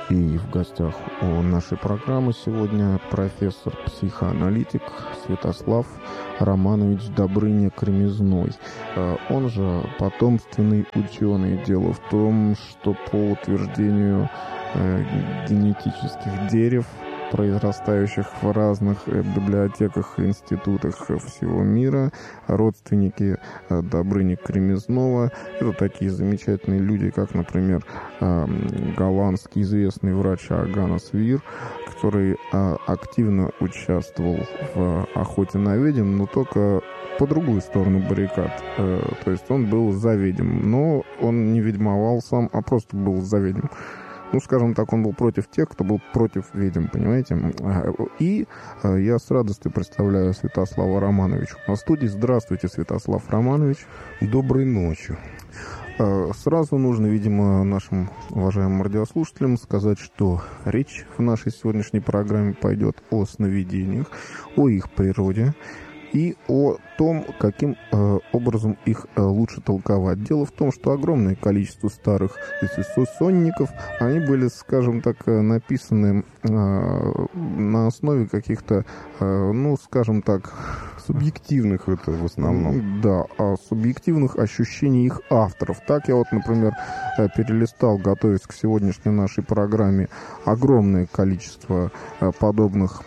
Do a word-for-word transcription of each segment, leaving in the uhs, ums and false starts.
И в гостях у нашей программы сегодня профессор-психоаналитик Святослав Романович Добрыня-Кремезной. Он же потомственный ученый. Дело в том, что по утверждению генетических дерев, произрастающих в разных библиотеках и институтах всего мира, родственники Добрыни-Кремезного — это такие замечательные люди, как, например, голландский известный врач Аганес Вир, который активно участвовал в охоте на ведьм, но только по другую сторону баррикад. То есть он был за ведьм, но он не ведьмовал сам, а просто был за ведьм. Ну, скажем так, он был против тех, кто был против ведьм, понимаете? И я с радостью представляю Святослава Романовича на студии. Здравствуйте, Святослав Романович. Доброй ночи. Сразу нужно, видимо, нашим уважаемым радиослушателям сказать, что речь в нашей сегодняшней программе пойдет о сновидениях, о их природе и о том, каким э, образом их э, лучше толковать. Дело в том, что огромное количество старых сонников, они были, скажем так, написаны э, на основе каких-то, э, ну, скажем так, субъективных, это в основном. Да, субъективных ощущений их авторов. Так я вот, например, перелистал, готовясь к сегодняшней нашей программе, огромное количество подобных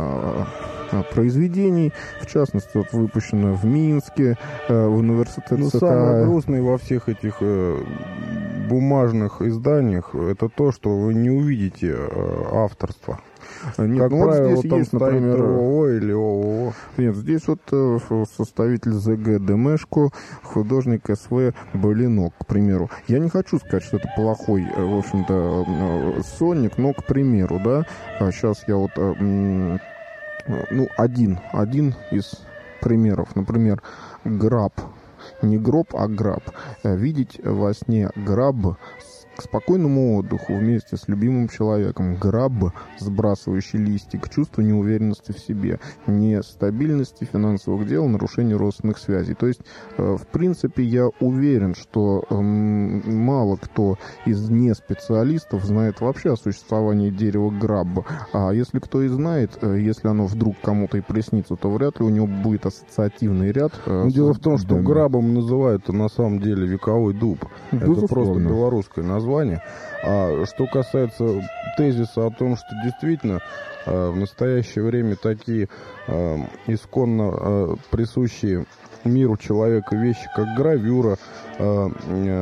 произведений, в частности, вот выпущено в Минске, в университете. Ну, самое грустное во всех этих э, бумажных изданиях — это то, что вы не увидите э, авторства. Нет, как ну правило, вот здесь там есть, например, ООО или ООО. Нет, здесь вот э, составитель ЗГ Демешко, художник СВ Болинок, к примеру. Я не хочу сказать, что это плохой, э, в общем-то, э, сонник, но, к примеру, да, сейчас я вот, э, э, ну, один, один из примеров, например, граб, не гроб, а граб. Видеть во сне граб к спокойному отдыху вместе с любимым человеком, граб, сбрасывающий листик, чувство неуверенности в себе, нестабильности финансовых дел, нарушение родственных связей. То есть, в принципе, я уверен, что мало кто из неспециалистов знает вообще о существовании дерева грабба. А если кто и знает, если оно вдруг кому-то и приснится, то вряд ли у него будет ассоциативный ряд. Но дело в том, что да, грабом называют на самом деле вековой дуб. Безусловно. Это просто белорусское название. А что касается тезиса о том, что действительно э, в настоящее время такие э, исконно э, присущие миру человека вещи, как гравюра, э,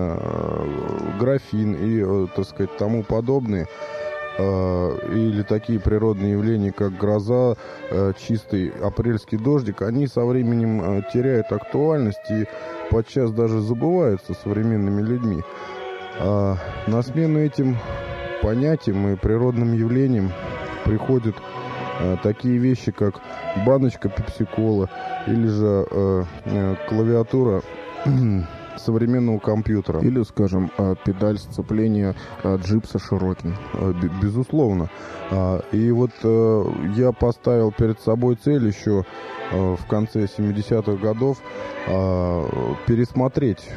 э, графин и, э, так сказать, тому подобные, э, или такие природные явления, как гроза, э, чистый апрельский дождик, они со временем э, теряют актуальность и подчас даже забываются современными людьми. А на смену этим понятиям и природным явлениям приходят а, такие вещи, как баночка пепси-кола или же а, а, клавиатура современного компьютера. Или, скажем, педаль сцепления джипса Широкин. Безусловно. И вот я поставил перед собой цель еще в конце семидесятых годов пересмотреть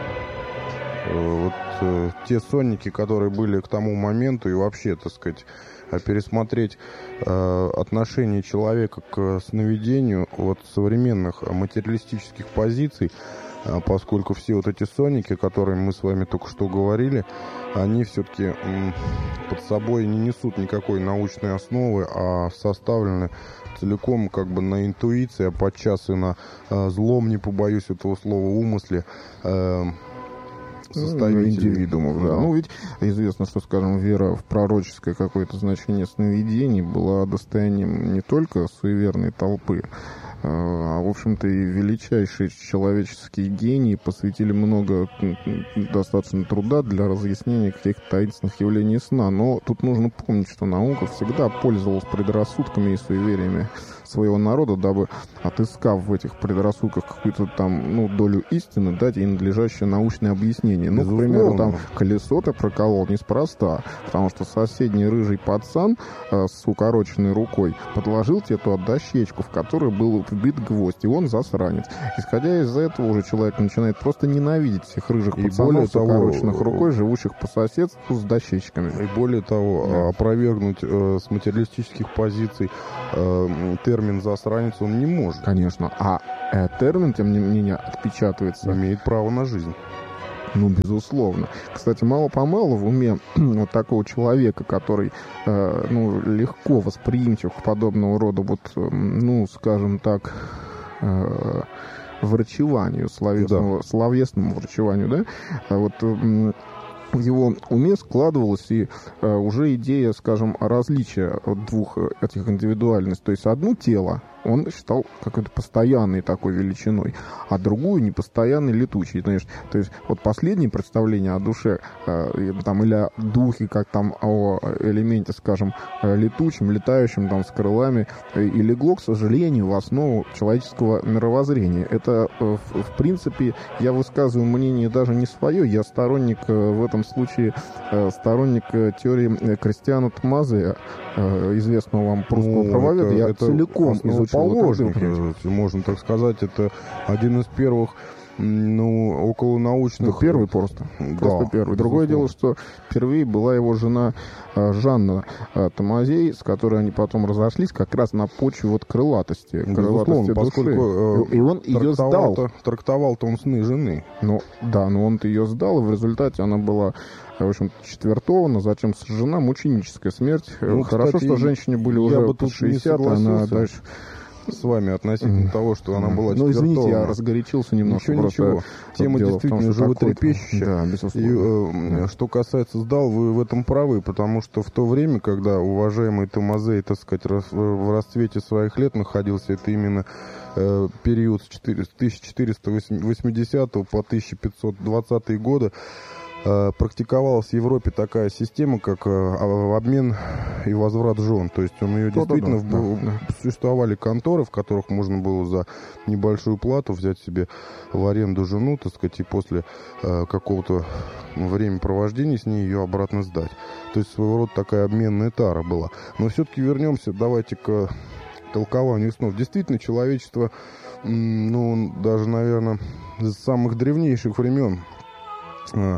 вот те сонники, которые были к тому моменту, и вообще, так сказать, пересмотреть э, отношение человека к сновидению от современных материалистических позиций, э, поскольку все вот эти сонники, которые мы с вами только что говорили, они все-таки э, под собой не несут никакой научной основы, а составлены целиком как бы на интуиции, а подчас и на э, злом, не побоюсь этого слова, умысле э, составителей индивидуумов, да. Ну, ведь известно, что, скажем, вера в пророческое какое-то значение сновидений была достоянием не только суеверной толпы, а, в общем-то, и величайшие человеческие гении посвятили много достаточно труда для разъяснения каких-то таинственных явлений сна. Но тут нужно помнить, что наука всегда пользовалась предрассудками и суевериями своего народа, дабы, отыскав в этих предрассудках какую-то там, ну, долю истины, дать ей надлежащее научное объяснение. Ну, к примеру, там колесо ты проколол неспроста, потому что соседний рыжий пацан э, с укороченной рукой подложил тебе ту дощечку, в которой был вбит гвоздь, и он засранец. Исходя из этого, уже человек начинает просто ненавидеть всех рыжих и пацанов с укороченных рукой, живущих по соседству с дощечками. И более того, да. опровергнуть э, с материалистических позиций э, термин «засранец» он не может. Конечно. А э, термин, тем не менее, отпечатывается. Имеет право на жизнь. Ну, безусловно. Кстати, мало-помалу в уме вот такого человека, который, э, ну, легко восприимчив к подобного рода, вот, э, ну, скажем так, э, врачеванию, словесному, да. словесному врачеванию, да, а вот э, в его уме складывалась и э, уже идея, скажем, различия двух этих индивидуальностей. То есть одно тело он считал какой-то постоянной такой величиной, а другую непостоянной, летучей, знаешь. То есть вот последнее представление о душе, э, там, или о духе, как там о элементе, скажем, летучем, летающем, там, с крылами, э, и легло, к сожалению, в основу человеческого мировоззрения. Это, э, в, в принципе, я высказываю мнение даже не свое, я сторонник, э, в этом случае, э, сторонник э, теории Кристиана Томазея, э, известного вам прусского ну, правоведа. Я это целиком изучил. Положник, можно так сказать, это один из первых, ну, околонаучных... Ну, первый просто. Да, просто первый. Другое дело, что впервые была его жена Жанна Томазей, с которой они потом разошлись как раз на почве вот крылатости. крылатости поскольку и он ее сдал. Трактовал-то он сны жены. Ну, да, но он-то ее сдал, и в результате она была, в общем, четвертована, затем сожжена, мученическая смерть. Ну, хорошо, кстати, что женщине были уже под шестьдесят, она дальше... с вами относительно mm. того, что она была четвертована. Ну, извините, я разгорячился немножко. Ничего, ничего. Тема действительно животрепещущая. Да, безусловно. И э, что касается сдал, вы в этом правы, потому что в то время, когда уважаемый Томазей, так сказать, в расцвете своих лет находился, это именно э, период с тысяча четыреста восьмидесятого по тысяча пятьсот двадцатые годы, практиковалась в Европе такая система, как обмен и возврат жен. То есть он ее да, действительно... Да, да, да. Существовали конторы, в которых можно было за небольшую плату взять себе в аренду жену, так сказать, и после э, какого-то времяпровождения с ней ее обратно сдать. То есть своего рода такая обменная тара была. Но все-таки вернемся, давайте к толкованию снов. Действительно, человечество, ну, даже, наверное, с самых древнейших времен э,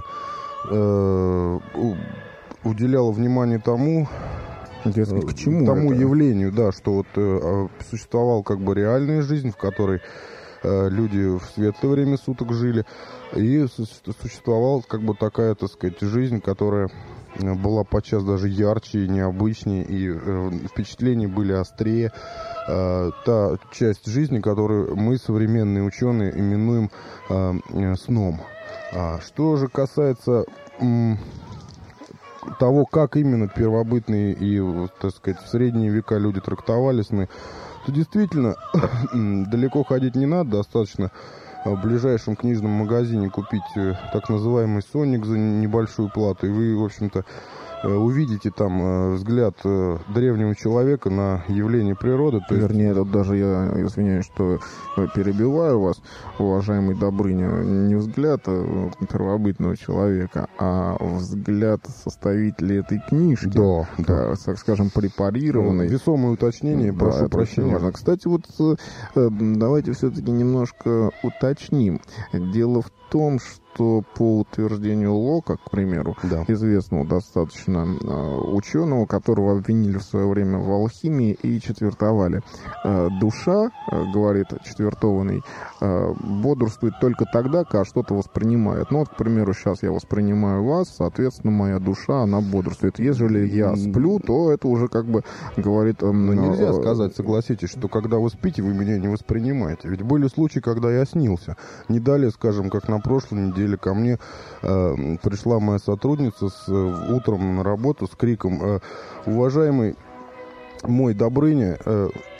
уделяла внимание тому, к чему тому это? явлению, да, что вот э, существовала как бы реальная жизнь, в которой э, люди в светлое время суток жили, и существовала как бы такая, так сказать, жизнь, которая была подчас даже ярче и необычнее, и э, впечатления были острее. Э, та часть жизни, которую мы, современные ученые, именуем э, э, сном. А что же касается м, того, как именно первобытные и, так сказать, в средние века люди трактовали сны, то действительно далеко ходить не надо, достаточно в ближайшем книжном магазине купить так называемый сонник за небольшую плату, и вы, в общем-то, увидите там взгляд древнего человека на явление природы. То Вернее, есть... даже я извиняюсь, что перебиваю вас, уважаемый Добрыня, не взгляд первобытного человека, а взгляд составителя этой книжки. Да, да. Так скажем, препарированный. Весомое уточнение, да, прошу прощения. Важно. Кстати, вот давайте все-таки немножко уточним. Дело в том, что по утверждению Лока, к примеру, да. известного достаточно э, ученого, которого обвинили в свое время в алхимии и четвертовали, э, душа, э, говорит четвертованный, э, бодрствует только тогда, когда что-то воспринимает. Ну вот, к примеру, сейчас я воспринимаю вас, соответственно, моя душа, она бодрствует. Если я сплю, то это уже как бы говорит... Э, Но нельзя э, сказать, согласитесь, что когда вы спите, вы меня не воспринимаете. Ведь были случаи, когда я снился. Не далее, скажем, как на прошлой неделе ко мне э, пришла моя сотрудница с, э, утром на работу с криком: э, уважаемый мой Добрыня, э,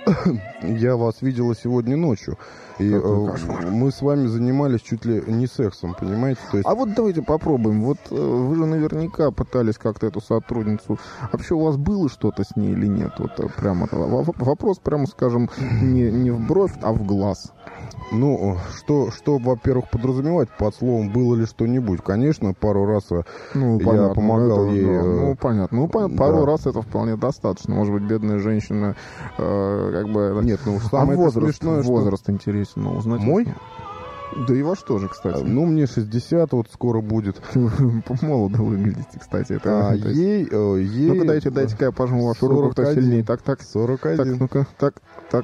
я вас видела сегодня ночью. И э, мы с вами занимались чуть ли не сексом, понимаете? То есть... А вот давайте попробуем. Вот э, вы же наверняка пытались как-то эту сотрудницу... Вообще у вас было что-то с ней или нет? Вот прямо вопрос, прямо скажем, не, не в бровь, а в глаз. Ну, что, что, во-первых, подразумевать под словом «было ли что-нибудь»? Конечно, пару раз ну, я понятно, помогал это, ей... Да, ну, понятно. Ну, да. Пару раз это вполне достаточно. Может быть, бедная женщина э, как бы... Нет, ну, самое а возраст, смешное, возраст что... интересен. Ну, узнать Мой? Да и ваш тоже, кстати. Ну, мне шестьдесят вот скоро будет. Молодо выглядите, кстати. Это, а ей... Э, ей... Ну-ка, дайте, дайте-ка я пожму вашу руку, кто сильнее. Так, так. сорок один. Так, ну-ка, так, так.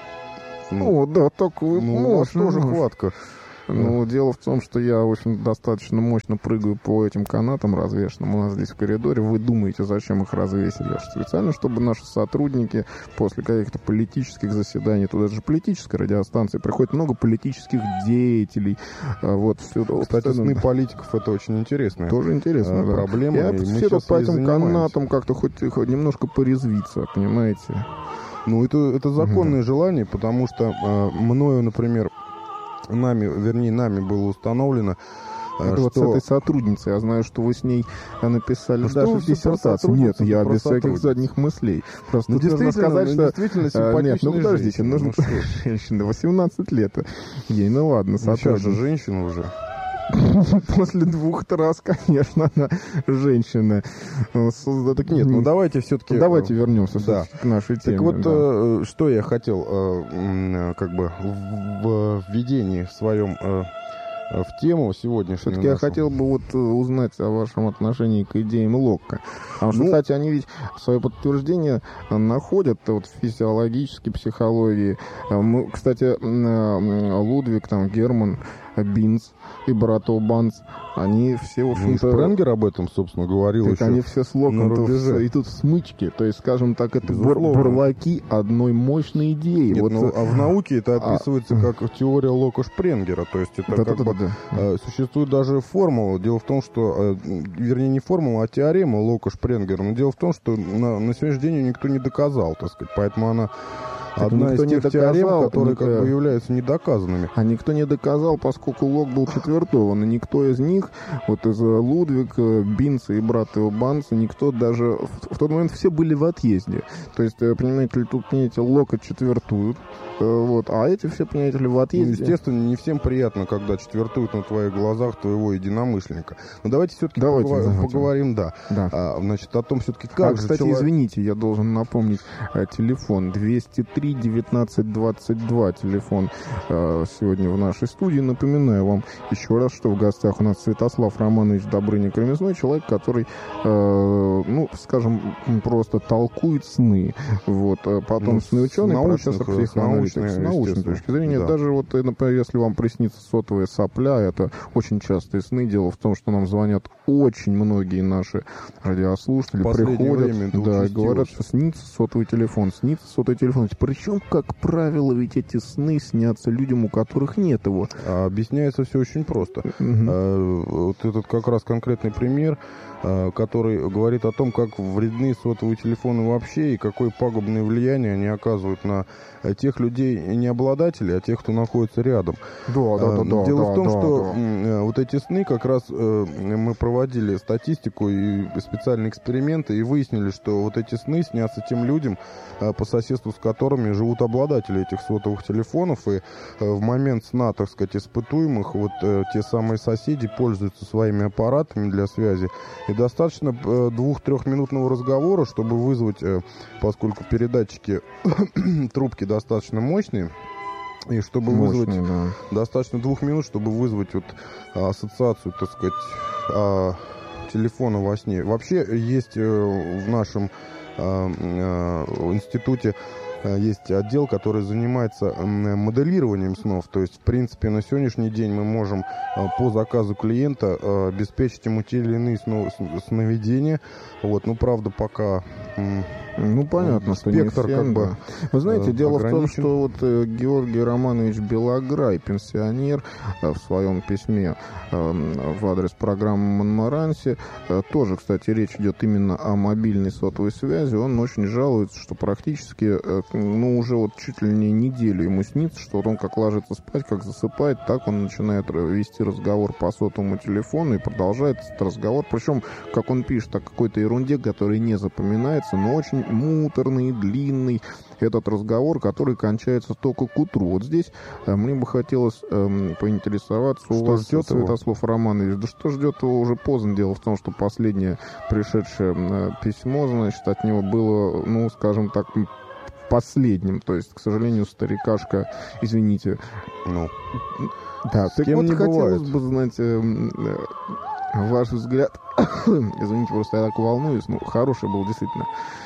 Ну, да, так вы ну, у вас тоже хватка. Ну, дело в том, что я, в общем, достаточно мощно прыгаю по этим канатам развешенным у нас здесь в коридоре. Вы думаете, зачем их развесили? Специально, чтобы наши сотрудники после каких-то политических заседаний, туда же политическая радиостанция, приходит много политических деятелей. Вот, все, кстати, вот, сны политиков — это очень интересно. Тоже интересно, а, да. Проблема, я и мы все тут по этим занимаемся. канатам как-то хоть, хоть немножко порезвиться, понимаете? Ну, это, это законное угу. желание, потому что э, мною, например, нами, вернее, нами было установлено, э, это что... вот с этой сотрудницей. Я знаю, что вы с ней написали ну, даже диссертацию. Нет, я без всяких задних мыслей. Просто ну, нужно сказать, ну, что... действительно симпатичная Нет, ну подождите, женщина. нужно... Ну, женщина, восемнадцать лет ей, ну ладно, ну, сейчас же женщина уже. После двух раз, конечно, она женщина. Так нет, ну давайте все-таки... Давайте вернемся да. к нашей теме. Так вот, да. э, что я хотел э, как бы в введении в своем... Э, в тему сегодняшнюю. Все-таки я хотел бы вот узнать о вашем отношении к идеям Локка. Потому что, ну, кстати, они ведь свое подтверждение находят вот, в физиологической психологии. Мы, кстати, Лудвиг, там, Герман, Бинц и Баратов Банц, они все, в общем-то... Ну, Шпренгер об этом, собственно, говорил так еще они все с Локком и тут в смычке. То есть, скажем так, это бур бурлаки одной мощной идеи. Нет, вот, ну, а в науке это описывается а... как теория Лока-Шпренгера. То есть, это да, как да, бы... Да, да. Существует даже формула. Дело в том, что... Вернее, не формула, а теорема Лока-Шпренгера. Но дело в том, что на, на сегодняшний день ее никто не доказал, так сказать. Поэтому она... Так одна из тех доказал, теорем, которые никто, как бы являются недоказанными. А никто не доказал, поскольку Лок был четвертован, и никто из них, вот из Лудвига, Бинца и брата его Банца, никто даже... В, в тот момент все были в отъезде. То есть, понимаете ли, тут, понимаете, Лока четвертуют, вот, а эти все, понимаете ли, в отъезде. Ну, естественно, не всем приятно, когда четвертуют на твоих глазах твоего единомышленника. Но давайте все-таки давайте, поговор... давайте. поговорим, да. да. А, значит, о том все-таки, как а, же кстати, человек... извините, я должен напомнить, телефон двести три девятнадцать двадцать два, телефон сегодня в нашей студии. Напоминаю вам еще раз, что в гостях у нас Святослав Романович Добрыня-Кремезной, человек, который, ну, скажем, просто толкует сны. Вот, потомственный ну, ученый, профессор психоаналитики. С научной точки зрения. Да. Даже вот, например, если вам приснится сотовая сопля, это очень частые сны. Дело в том, что нам звонят очень многие наши радиослушатели, приходят, да, и говорят, что снится сотовый телефон, снится сотовый телефон. Причем, как правило, ведь эти сны снятся людям, у которых нет его. А объясняется все очень просто. Угу. А, вот этот как раз конкретный пример, который говорит о том, как вредны сотовые телефоны вообще и какое пагубное влияние они оказывают на тех людей, не обладателей, а тех, кто находится рядом. Да, да, да, да, Дело да, в том, да, что да. вот эти сны, как раз мы проводили статистику и специальные эксперименты и выяснили, что вот эти сны снятся тем людям, по соседству с которыми живут обладатели этих сотовых телефонов, и в момент сна, так сказать, испытуемых, вот те самые соседи пользуются своими аппаратами для связи, и достаточно двух-трехминутного разговора, чтобы вызвать, поскольку передатчики трубки достаточно мощные, и чтобы Мощный, вызвать да. достаточно двух минут, чтобы вызвать вот ассоциацию, так сказать, телефона во сне. Вообще есть в нашем институте есть отдел, который занимается моделированием снов. То есть, в принципе, на сегодняшний день мы можем по заказу клиента обеспечить ему те или иные сновидения. Вот, ну, правда, пока Ну, понятно, что спектр не всем, как бы да. Вы знаете, э, дело ограничен. в том, что вот э, Георгий Романович Белограй, пенсионер, э, в своем письме э, в адрес программы «Монмаранси», э, тоже, кстати, речь идет именно о мобильной сотовой связи, он очень жалуется, что практически, э, ну, уже вот чуть ли не неделю ему снится, что вот он как ложится спать, как засыпает, так он начинает вести разговор по сотовому телефону и продолжает этот разговор, причем, как он пишет, о какой-то ерунде, которая не запоминается, но очень муторный, длинный этот разговор, который кончается только к утру. Вот здесь э, мне бы хотелось э, поинтересоваться у что вас, ждет Святослав его? Романович. Да что ждет его, уже поздно. Дело в том, что последнее пришедшее э, письмо, значит, от него было, ну, скажем так, последним. То есть, к сожалению, старикашка, извините. Ну, да, так кем вот не хотелось бывает. бы знать э, э, ваш взгляд. Извините, просто я так волнуюсь. Ну, хороший был действительно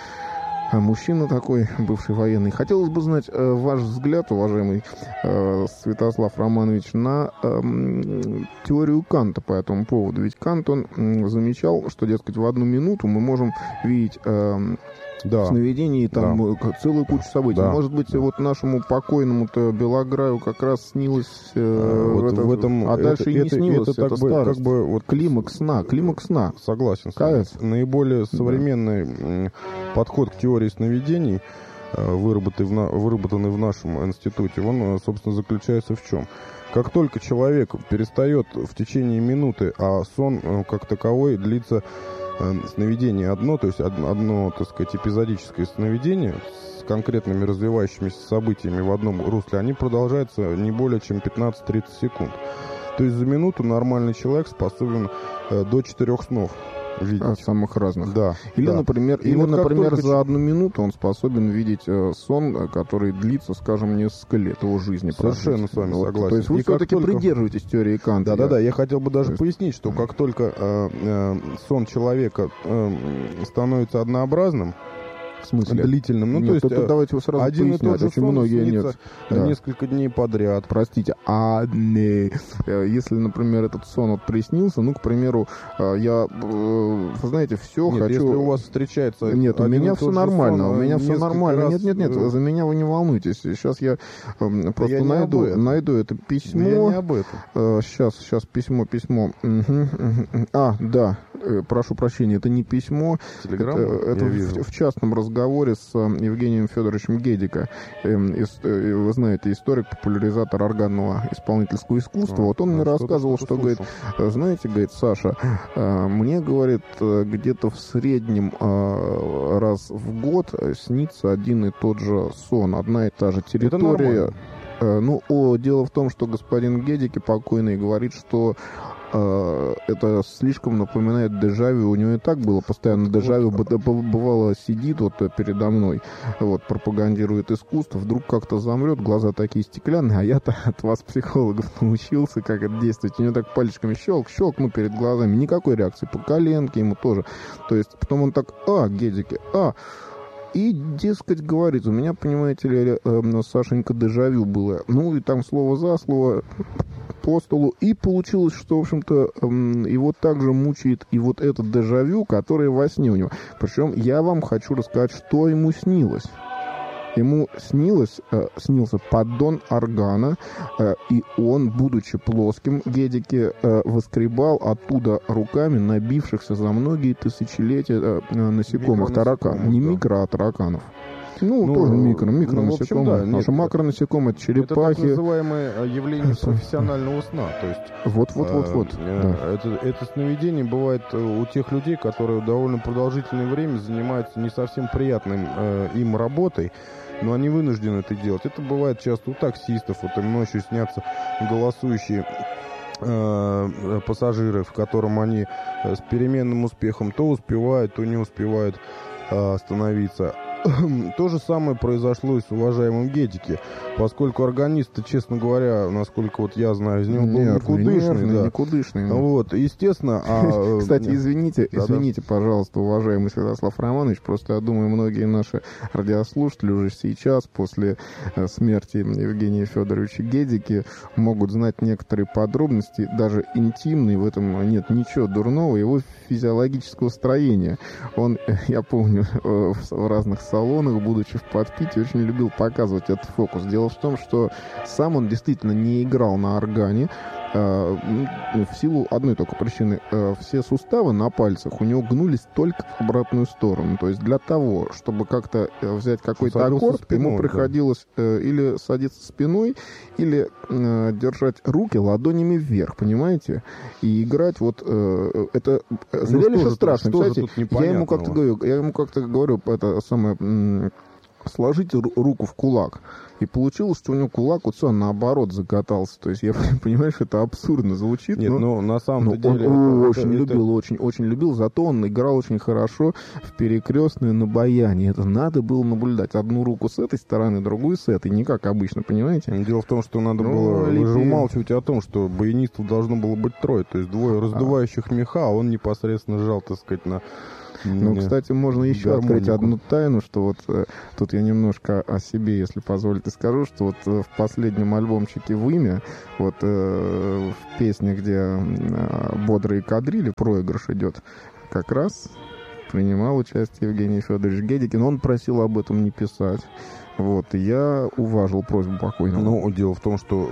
мужчина такой, бывший военный. Хотелось бы знать э, ваш взгляд, уважаемый э, Святослав Романович, на э, теорию Канта по этому поводу. Ведь Кант, он э, замечал, что, дескать, в одну минуту мы можем видеть э, да. сновидений, там, да. целую кучу событий. Да. Может быть, вот нашему покойному-то Белограю как раз снилось э, вот это, в этом, а дальше это, и не это, снилось, это, это как бы, старость. Как бы, вот, климакс сна, климакс сна. Согласен с вами. Наиболее современный да. подход к теории сновидений, выработанный в, на, выработанный в нашем институте, он, собственно, заключается в чем? Как только человек перестает в течение минуты, а сон как таковой длится сновидение одно, то есть одно, одно, так сказать, эпизодическое сновидение с конкретными развивающимися событиями в одном русле, они продолжаются не более чем пятнадцать-тридцать секунд. То есть за минуту нормальный человек способен э, до четырех снов видеть. А, самых разных. Да. Или, да. например, И или, вот например только... за одну минуту он способен видеть э, сон, который длится, скажем, несколько лет его жизни. Совершенно с вами вот. согласен. То есть вы и все-таки только... придерживаетесь теории Канта. Да-да-да, я хотел бы даже есть... пояснить, что как только э, э, сон человека э, становится однообразным, в смысле? Длительным. Ну, нет, то есть, это давайте вы сразу один пояснять, и тот же очень сон многие снится нет. Да. несколько дней подряд. Простите, а не, если, например, этот сон вот приснился, ну, к примеру, я, вы знаете, все нет, хочу... если у вас встречается... Нет, у меня все нормально, сон, у меня все нормально. раз... Нет, нет, нет, за меня вы не волнуйтесь. Сейчас я э, просто я найду, найду это письмо. Я не об этом. Э, сейчас, сейчас письмо, письмо. Угу, угу. А, да, э, прошу прощения, это не письмо. Телеграмма? Это, это в, в частном разговоре с Евгением Федоровичем Гедико. Вы знаете, историк, популяризатор органного исполнительского искусства. А, вот он а мне рассказывал, что, говорит, знаете, говорит, Саша, мне, говорит, где-то в среднем раз в год снится один и тот же сон, одна и та же территория. Ну, о, дело в том, что господин Гедико покойный говорит, что это слишком напоминает дежавю. У него и так было постоянно дежавю. Бывало, сидит вот передо мной, вот, пропагандирует искусство, вдруг как-то замрет, глаза такие стеклянные, а я-то от вас, психологов, научился, как это действовать. У него так пальчиками щелк, щелк, ну, перед глазами. Никакой реакции. По коленке ему тоже. То есть, потом он так, а, Гедико, а... И, дескать, говорит, у меня, понимаете ли, э, Сашенька, дежавю было. Ну, и там слово за слово по столу. И получилось, что, в общем-то, э, его также мучает и вот этот дежавю, который во сне у него. Причем я вам хочу рассказать, что ему снилось. Ему снилось, э, снился поддон органа, э, и он, будучи плоским, Гедико э, воскребал оттуда руками набившихся за многие тысячелетия э, насекомых, тараканов. Не да. микро, а тараканов. Ну, ну, тоже микро, микро ну, насекомые. Да, потому что макронасекомые — это черепахи. Это так называемое явление профессионального сна. То есть, вот, вот, вот, вот. Э, да. это, это сновидение бывает у тех людей, которые довольно продолжительное время занимаются не совсем приятным э, им работой, но они вынуждены это делать. Это бывает часто у таксистов. Вот им ночью снятся голосующие э, пассажиры, в котором они с переменным успехом то успевают, то не успевают э, остановиться. То же самое произошло и с уважаемым Гедики, поскольку органист, честно говоря, насколько вот я знаю, из него был нервный, никудышный. Нервный, да. никудышный. Вот, естественно... А, Кстати, извините, извините, пожалуйста, уважаемый Святослав Романович, просто я думаю, многие наши радиослушатели уже сейчас, после смерти Евгения Федоровича Гедики, могут знать некоторые подробности, даже интимные, в этом нет ничего дурного, его физиологического строения. Он, я помню, в разных салонах, будучи в подпитии, очень любил показывать этот фокус. Дело в том, что сам он действительно не играл на органе, в силу одной только причины. Все суставы на пальцах у него гнулись только в обратную сторону. То есть для того, чтобы как-то взять какой-то аккорд, спиной, ему приходилось да. или садиться спиной, или держать руки ладонями вверх, понимаете? И играть вот... Это ну, зрелище страшно. Кстати, я ему как-то говорю, я ему как-то говорю, это самое... Сложите руку в кулак. И получилось, что у него кулак вот все наоборот закатался. То есть я понимаю, что это абсурдно звучит. Нет, но, но на самом деле... Он это, очень это, любил, это... очень, очень любил. Зато он играл очень хорошо в перекрестную на баяне. Это надо было наблюдать. Одну руку с этой стороны, другую с этой. Не как обычно, понимаете? Дело в том, что надо ну, было... Лепи... Вы же умалчиваете о том, что баянистов должно было быть трое. То есть двое раздувающих а. меха, а он непосредственно жал, так сказать, на... Ну, кстати, можно еще гармонику. Открыть одну тайну, что вот э, тут я немножко о себе, если позволите, скажу, что вот э, в последнем альбомчике «Вымя», вот э, в песне, где э, бодрые кадрили, проигрыш идет, как раз принимал участие Евгений Федорович Гедикин. Он просил об этом не писать. Вот, и я уважил просьбу покойного. Ну, дело в том, что...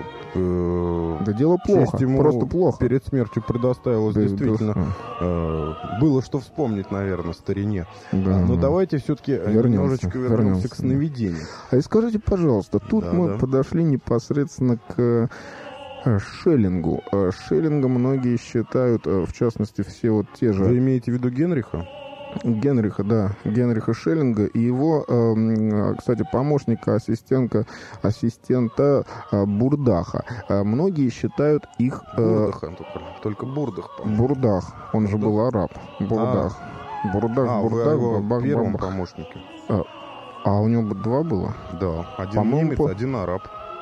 Э, да дело плохо, ему просто плохо. Перед смертью предоставилось да, действительно... Э, было что вспомнить, наверное, старине. Да, Но да. давайте все-таки вернемся, немножечко вернемся, вернемся к сновидениям. А и скажите, пожалуйста, тут да, мы да. подошли непосредственно к... Шеллингу. Шеллинга многие считают, в частности, все вот те же... Вы имеете в виду Генриха? Генриха, да, Генриха Шеллинга и его, э, кстати, помощника, ассистента, ассистента э, Бурдаха. Э, многие считают их... Э, Бурдаха, только, только Бурдах. По-моему. Бурдах, он Бурдах. же был араб. Бурдах. А, Бурдах, а Бурдах, вы его Бабах, первом Бабах. помощнике. А, а у него два было? Да, один немец, по... один араб.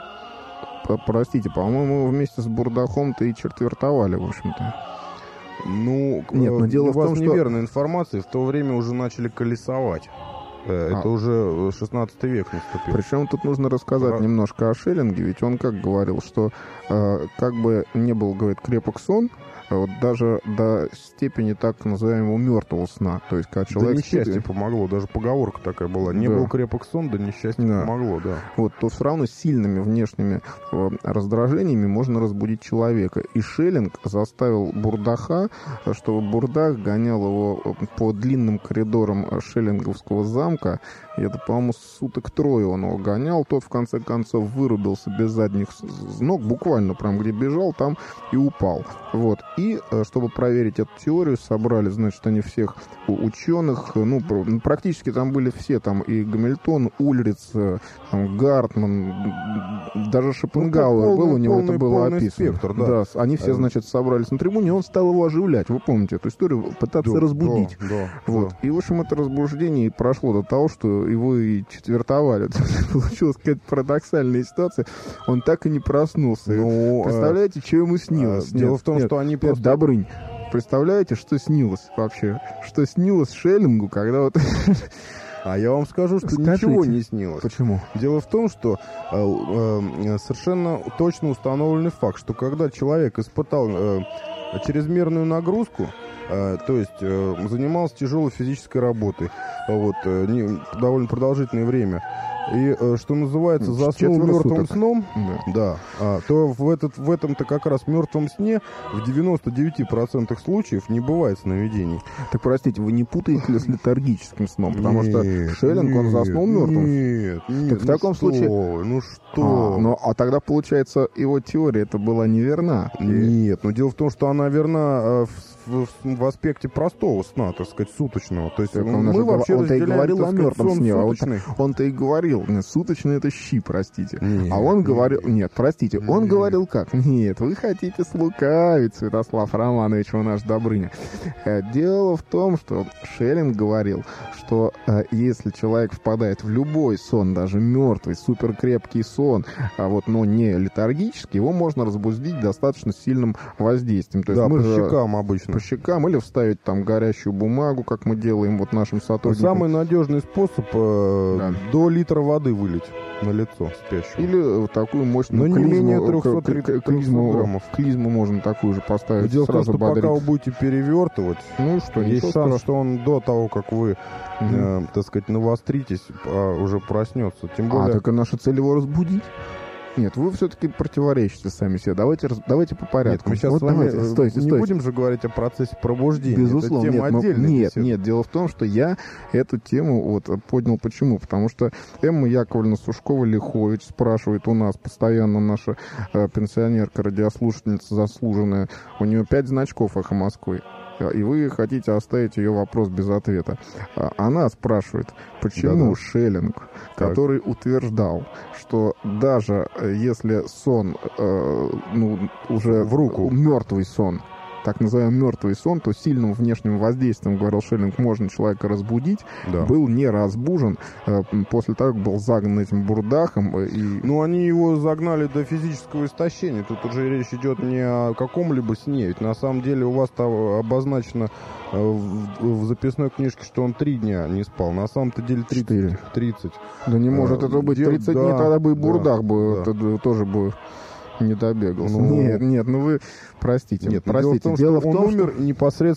Простите, по-моему, вместе с Бурдахом-то и четвертовали, в общем-то. Ну, нет, но дело у в том, вас что... неверная информация, в то время уже начали колесовать. Это а. уже шестнадцатый век наступил. Причем тут нужно рассказать Про... немножко о Шеллинге, ведь он как говорил, что э, как бы не был, говорит, крепок сон, вот даже до степени так называемого мертвого сна. То есть, когда человек... Да несчастье спит... помогло, даже поговорка такая была. Не да. был крепок сон, да несчастье да. помогло, да. Вот, то все равно сильными внешними э, раздражениями можно разбудить человека. И Шеллинг заставил Бурдаха, чтобы Бурдах гонял его по длинным коридорам Шеллинговского замка. И это, по-моему, суток трое он его гонял. Тот, в конце концов, вырубился без задних ног, буквально прям где бежал, там и упал. Вот. И, чтобы проверить эту теорию, собрали, значит, они всех ученых, ну, практически там были все, там и Гамильтон, Ульриц, там, Гартман, даже Шопенгауэр ну, был, у него полный, это было описано. Спектр, да. Да, они все, значит, собрались на трибуне, и он стал его оживлять. Вы помните эту историю? Пытаться да, разбудить. Да, да, вот. Да. И, в общем, это разбуждение прошло до того, что его и четвертовали. Получилась какая-то парадоксальная ситуация. Он так и не проснулся. Ну, Представляете, а, что ему снилось? А, дело в том, нет, что они просто... Добрынь. Представляете, что снилось вообще? Что снилось Шеллингу, когда вот... А я вам скажу, что Скажите, ничего не снилось. Почему? Дело в том, что э, э, совершенно точно установленный факт, что когда человек испытал э, чрезмерную нагрузку, э, то есть э, занимался тяжелой физической работой, вот, э, не, довольно продолжительное время, и, э, что называется, заснул мертвым сном, да, да а, то в, этот, в этом-то как раз мертвом сне в девяноста девяти процентах случаев не бывает сновидений. Так, простите, вы не путаете ли с летаргическим сном? Потому нет, что Шеллинг, нет, он заснул мертвым. Нет, нет, так в ну таком что, случае... Ну что? А, ну, а тогда, получается, его теория это была неверна. Нет, но дело в том, что она верна в, в, в аспекте простого сна, так сказать, суточного. То есть так мы он вообще он-то и говорил о мертвом сне. А вот, он-то и говорил, говорил, суточные это щи, простите. Нет, а он говорил, нет, нет, простите, нет. он говорил как? Нет, вы хотите слукавить, Святослав Романович, вы наш Добрыня. Дело в том, что Шеллинг говорил, что э, если человек впадает в любой сон, даже мертвый, суперкрепкий сон, а вот, но не летаргический, его можно разбудить достаточно сильным воздействием. То есть да, мы по же, щекам обычно. По щекам или вставить там горящую бумагу, как мы делаем вот нашим сотрудникам. Самый надежный способ э, да. до литра воды вылить на лицо спящего. Или такую мощную но клизму, не менее трехсот клизму, граммов. Клизму можно такую же поставить. Дело в том, что бодрить. пока вы будете перевертывать, ну, что, есть шанс, страшного. что он до того, как вы, угу. э, так сказать, навостритесь, а, уже проснется. Тем более... А, так и наша цель его разбудить? Нет, вы все-таки противоречите сами себе. Давайте, давайте по порядку. Нет, мы сейчас вот с вами давайте, стойте, не стойте. будем же говорить о процессе пробуждения. Безусловно. Это тема нет, отдельная. Нет, беседа. нет, дело в том, что я эту тему вот поднял. Почему? Потому что Эмма Яковлевна Сушкова-Лихович спрашивает у нас постоянно, наша э, пенсионерка, радиослушательница заслуженная, у нее пять значков «Эхо Москвы». И вы хотите оставить ее вопрос без ответа. Она спрашивает, почему Да-да. Шеллинг, так. который утверждал, что даже если сон, э, ну, уже в руку, мертвый сон, так называемый мертвый сон, то сильным внешним воздействием, говорил Шеллинг, можно человека разбудить, да. был не разбужен э, после того, как был загнан этим бурдахом. И... Ну, они его загнали до физического истощения. Тут уже речь идет не о каком-либо сне. Ведь на самом деле у вас там обозначено э, в, в записной книжке, что он три дня не спал. На самом-то деле тридцать. тридцать. Да не может а, это быть тридцать дел... дней, да, тогда бы и бурдах да, бы да. тоже бы... не добегался. Ну, нет, нет, ну вы простите. Нет, простите. Дело в том, дело что в том, он умер что... непосредственно